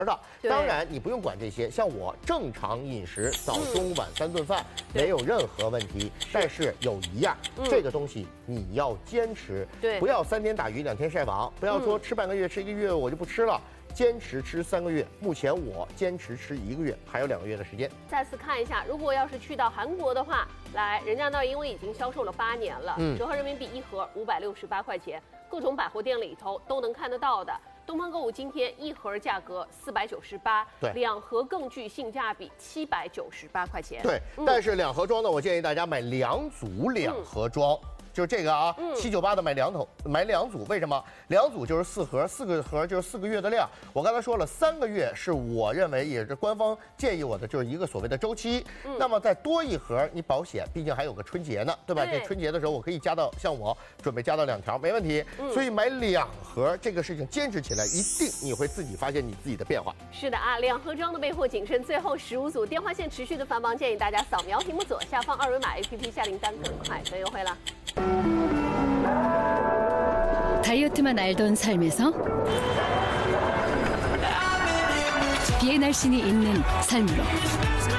的。当然，你不用管这些，像我正常饮食，早中晚3顿饭没有任何问题。但是有一样，这个东西你要坚持，不要3天打鱼2天晒网，不要说吃半个月、吃1个月我就不吃了。 坚持吃3个月，目前我坚持吃1个月，还有2个月的时间。 再次看一下，如果要是去到韩国的话，来人家那儿因为已经销售了8年了，折合人民币1盒568块钱，各种百货店里头都能看得到的。东方购物今天1盒价格498，对，2盒更具性价比798块钱。 对，但是2盒装呢，我建议大家买2组2盒装。 就这个啊，798的买2组，为什么？2组就是4盒，4个盒就是4个月的量。我刚才说了，3个月是我认为也是官方建议我的，就是一个所谓的周期。那么再多1盒，你保险，毕竟还有个春节呢，对吧？这春节的时候我可以加到，像我准备加到2条，没问题。所以买2盒这个事情坚持起来，一定你会自己发现你自己的变化。 是的啊，2盒装的备货谨慎，最后15组电话线持续的繁忙，建议大家扫描屏幕左下方2维码 APP 下订单更快更优惠了。 다이어트만 알던 삶에서 비의 날씬이 있는 삶으로